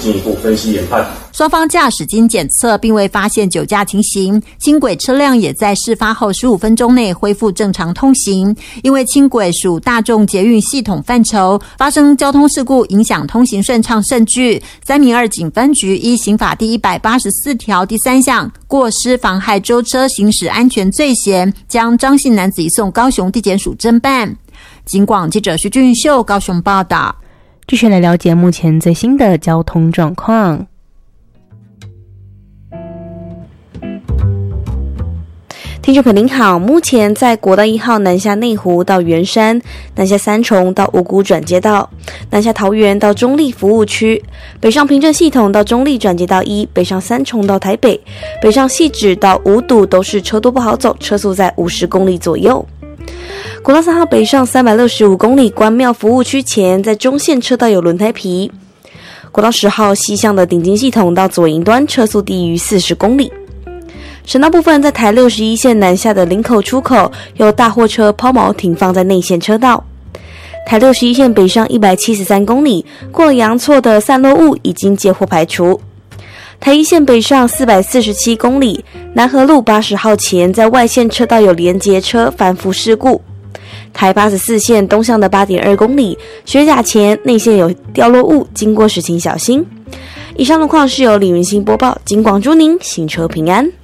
进一步分析研判。 双方驾驶经检测并未发现酒驾情形，轻轨车辆也在事发后15分钟内恢复正常通行。因为轻轨属大众捷运系统范畴，发生交通事故影响通行顺畅甚巨。302警分局依刑法第184条第3项过失妨害舟车行驶安全罪嫌，将张姓男子移送高雄地检署侦办。警广记者徐俊秀高雄报道。 继续来了解目前最新的交通状况。听众朋友您好，目前在国道1号南下内湖到圆山、南下三重到五股转接道、南下桃园到中立服务区、北上平镇系统到中立转接道1、北上三重到台北、北上汐止到五堵都是车多不好走，车速在50公里左右。国道3号北上365公里关庙服务区前，在中线车道有轮胎皮。国道10号西向的顶金系统到左营端车速低于40公里。省道部分，在台61线南下的林口出口有大货车抛锚停放在内线车道。台61线北上173公里，过了阳错的散落物已经接获排除。台1线北上447公里，南河路80号前在外线车道有连结车翻覆事故。台84线东向的8.2公里，学甲前内线有掉落物，经过时请小心。以上路况是由李云欣播报，警广祝您行车平安。